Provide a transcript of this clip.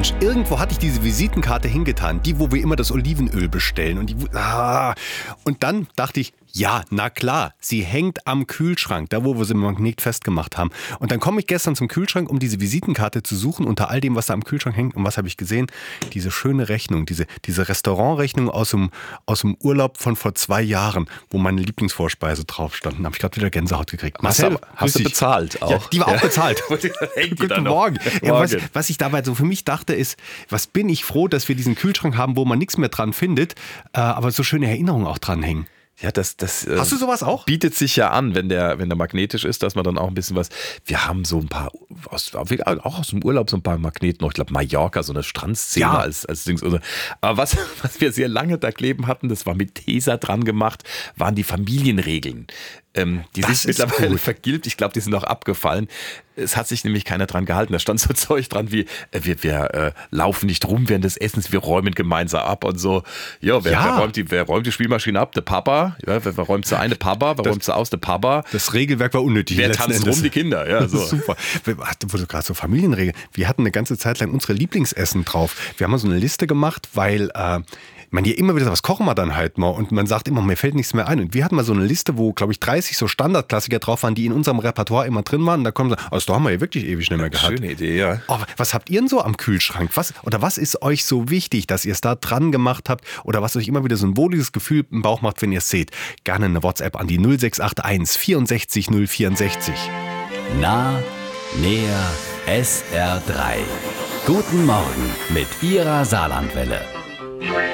Mensch, irgendwo hatte ich diese Visitenkarte hingetan, die, wo wir immer das Olivenöl bestellen. Und dann dachte ich, ja, na klar, sie hängt am Kühlschrank, da wo wir sie im Magnet festgemacht haben. Und dann komme ich gestern zum Kühlschrank, um diese Visitenkarte zu suchen, unter all dem, was da am Kühlschrank hängt. Und was habe ich gesehen? Diese schöne Rechnung, diese Restaurantrechnung aus dem Urlaub von vor 2 Jahren, wo meine Lieblingsvorspeise drauf stand. Da habe ich gerade wieder Gänsehaut gekriegt. Marcel, hast du bezahlt auch? Ja, die war auch bezahlt. Guten Morgen. Ja, was ich dabei so für mich dachte ist, was bin ich froh, dass wir diesen Kühlschrank haben, wo man nichts mehr dran findet, aber so schöne Erinnerungen auch dran hängen. Ja, das hast du sowas auch? Bietet sich ja an, wenn der magnetisch ist, dass man dann auch ein bisschen was. Wir haben so ein paar, auch aus dem Urlaub so ein paar Magneten noch. Ich glaube, Mallorca, so eine Strandszene als Dings. Aber was wir sehr lange da kleben hatten, das war mit Tesa dran gemacht, waren die Familienregeln. Die sind mittlerweile vergilbt. Ich glaube, die sind auch abgefallen. Es hat sich nämlich keiner dran gehalten. Da stand so Zeug dran wie, wir laufen nicht rum während des Essens, wir räumen gemeinsam ab und so. Ja, wer räumt die Spielmaschine ab? Der Papa. Ja, wer räumt sie ein? Der Papa. Wer räumt sie aus? Der Papa. Das Regelwerk war unnötig. Wer tanzt rum? Die Kinder. Ja, so. Das ist super. Wo du gerade so Familienregeln. Wir hatten eine ganze Zeit lang unsere Lieblingsessen drauf. Wir haben mal so eine Liste gemacht, weil man hier immer wieder was kochen wir dann halt mal und man sagt immer, mir fällt nichts mehr ein. Und wir hatten mal so eine Liste, wo, glaube ich, 30 so Standardklassiker drauf waren, die in unserem Repertoire immer drin waren. Und da kommen sie, also da haben wir ja wirklich ewig nicht mehr gehabt. Schöne Idee, ja. Oh, was habt ihr denn so am Kühlschrank? Was ist euch so wichtig, dass ihr es da dran gemacht habt oder was euch immer wieder so ein wohliges Gefühl im Bauch macht, wenn ihr es seht? Gerne eine WhatsApp an die 0681 64 064. Nah, näher, SR3. Guten Morgen mit Ihrer Saarlandwelle.